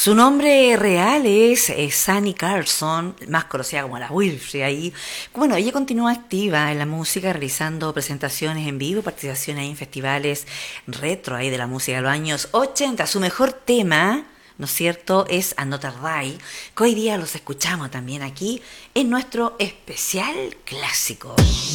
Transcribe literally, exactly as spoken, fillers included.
Su nombre real es eh, Sunny Carlson, más conocida como la Wilfrey ahí. Bueno, ella continúa activa en la música, realizando presentaciones en vivo, participaciones en festivales retro ahí de la música de los años ochenta. Su mejor tema, ¿no es cierto?, es Another Day, que hoy día los escuchamos también aquí en nuestro especial clásico.